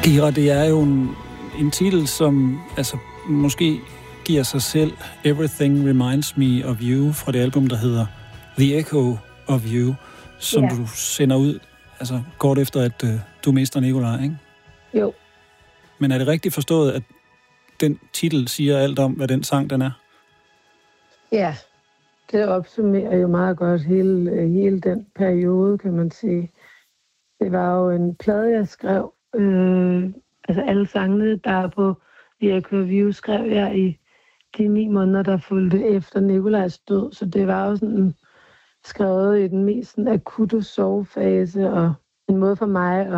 Kira, det er jo en titel, som altså måske giver sig selv Everything Reminds Me of You fra det album, der hedder The Echo of You, som du sender ud altså kort efter, at du mister Nikolaj, ikke? Jo. Men er det rigtigt forstået, at den titel siger alt om, hvad den sang den er? Ja, det opsummerer jo meget godt hele den periode, kan man sige. Det var jo en plade, jeg skrev. Altså alle sangene, der er på The Echo of You, skrev jeg i de 9 måneder, der fulgte efter Nikolajs død. Så det var jo sådan skrevet i den mest sådan akutte sovefase, og en måde for mig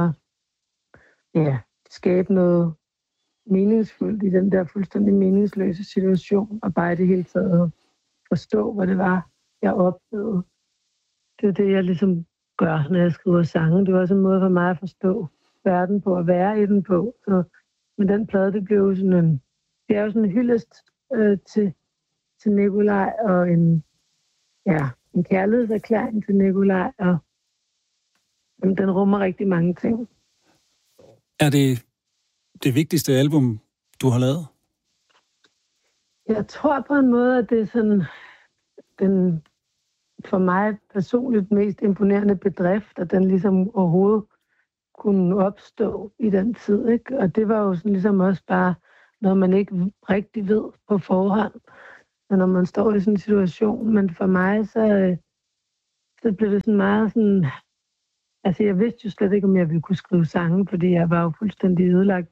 at skabe noget meningsfuldt i den der fuldstændig meningsløse situation, og bare i det hele taget forstå, hvad det var, jeg oplevede. Det er det, jeg ligesom gør, når jeg skriver sange. Det var også en måde for mig at forstå verden på, at være i den på. Så med den plade, det blev sådan det er jo sådan en hyldest til Nikolaj, og en kærlighedserklæring til Nikolaj, og den rummer rigtig mange ting. Er det vigtigste album, du har lavet? Jeg tror på en måde, at det er sådan den for mig personligt mest imponerende bedrift, at den ligesom overhovedet kunne opstå i den tid, ikke? Og det var jo sådan ligesom også bare noget, man ikke rigtig ved på forhånd, når man står i sådan en situation. Men for mig, så blev det sådan meget sådan... Altså, jeg vidste jo slet ikke, om jeg ville kunne skrive sange, fordi jeg var jo fuldstændig ødelagt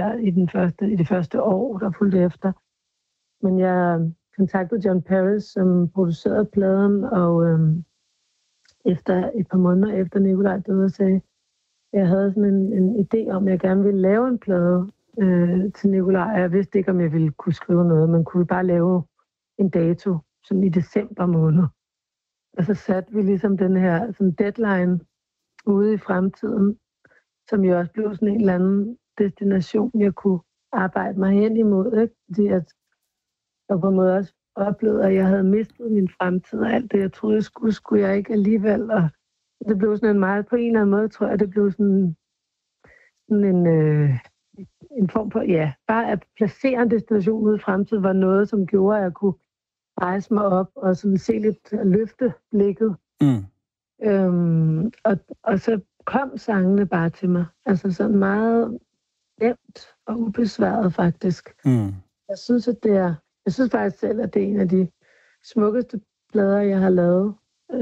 i det første år, der fulgte efter. Men jeg kontaktede John Paris, som producerede pladen, og efter et par måneder efter Nikolaj døde, sagde, jeg havde sådan en idé om, at jeg gerne ville lave en plade til Nikolaj. Jeg vidste ikke, om jeg ville kunne skrive noget, men kunne bare lave en dato, sådan i december måned. Og så satte vi ligesom den her sådan deadline ude i fremtiden, som jo også blev sådan en eller anden destination, jeg kunne arbejde mig hen imod, ikke? Fordi at jeg på en måde også oplevede, at jeg havde mistet min fremtid, og alt det, jeg troede, jeg skulle jeg ikke alligevel, og det blev sådan en meget, på en eller anden måde, tror jeg, det blev sådan en form for, bare at placere en destination ude i fremtiden, var noget, som gjorde, at jeg kunne rejse mig op, og sådan se lidt, løfte blikket. Og så kom sangene bare til mig. Altså sådan meget nemt og ubesværet, faktisk. Jeg synes faktisk selv, at det er en af de smukkeste plader, jeg har lavet.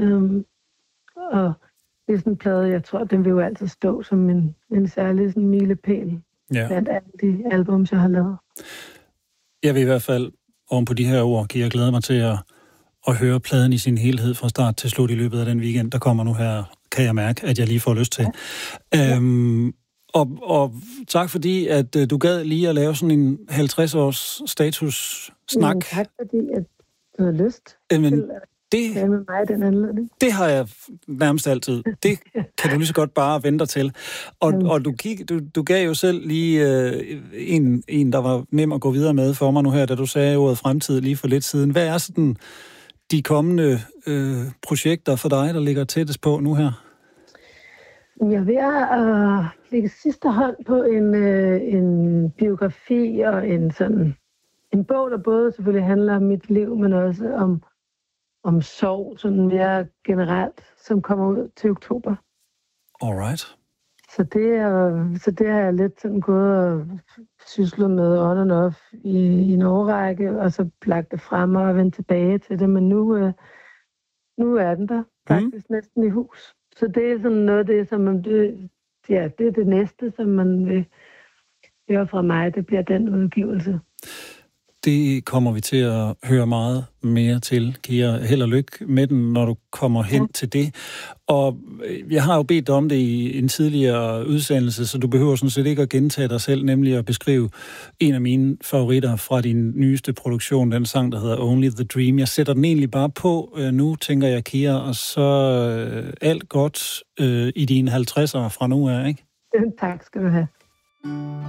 Og det er sådan en plade, jeg tror, den vil jo altid stå som en særlig sådan milepæl blandt alle de albums, jeg har lavet. Jeg vil i hvert fald oven på de her ord, kan jeg glæde mig til at høre pladen i sin helhed fra start til slut i løbet af den weekend, der kommer nu her, kan jeg mærke, at jeg lige får lyst til. Ja. Og tak fordi, at du gad lige at lave sådan en 50-års status-snak. Tak fordi, at du har lyst til at tale med mig den anledning. Det har jeg nærmest altid. Det kan du lige så godt bare vente til. Og du gav jo selv lige en, der var nem at gå videre med for mig nu her, da du sagde ordet fremtid lige for lidt siden. Hvad er sådan de kommende projekter for dig, der ligger tættest på nu her? Jeg er ved at lægge sidste hånd på en biografi og en bog, der både selvfølgelig handler om mit liv, men også om sorg, sådan mere generelt, som kommer ud til oktober. Alright. Så det har jeg lidt sådan gået og syslet med on and off i en årrække, og så lagt det frem og vendt tilbage til det, men nu er den der faktisk næsten i hus. Så det er sådan noget af det, som det er det næste, som man vil høre fra mig. Det bliver den udgivelse. Det kommer vi til at høre meget mere til, Kira. Held og lykke med den, når du kommer hen til det. Og jeg har jo bedt dig om det i en tidligere udsendelse, så du behøver sådan set ikke at gentage dig selv, nemlig at beskrive en af mine favoritter fra din nyeste produktion, den sang, der hedder Only the Dream. Jeg sætter den egentlig bare på nu, tænker jeg, Kira, og så alt godt i dine 50'ere fra nu af, ikke? Tak skal du have.